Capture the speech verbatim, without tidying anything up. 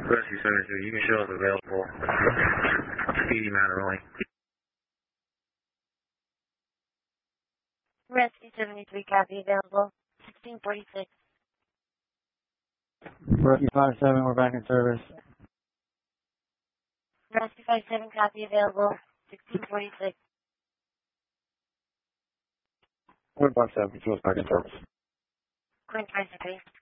Rescue seventy-two, you can show us available. Speedy matter only. Rescue seventy-three, copy available. sixteen forty-six. Rescue five seven, we're back in service. Rescue five seven, copy available. sixteen forty-six. We're five seven, show us back in service. Quinn five six.